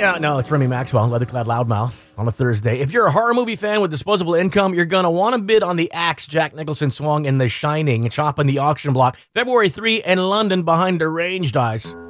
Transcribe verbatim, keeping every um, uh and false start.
Yeah, no, it's Remy Maxwell, Leatherclad Loudmouth, on a Thursday. If you're a horror movie fan with disposable income, you're going to want to bid on the axe Jack Nicholson swung in The Shining, chopping the auction block February third in London behind Deranged Eyes.